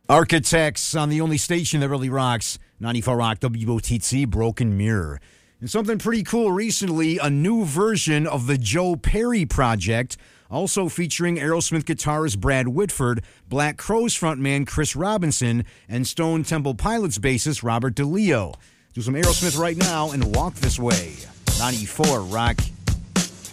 Architects on the only station that really rocks, 94 Rock WOTC, Broken Mirror. And something pretty cool recently, a new version of the Joe Perry Project, also featuring Aerosmith guitarist Brad Whitford, Black Crowes frontman Chris Robinson, and Stone Temple Pilots bassist Robert DeLeo. Do some Aerosmith right now and Walk This Way. 94 Rock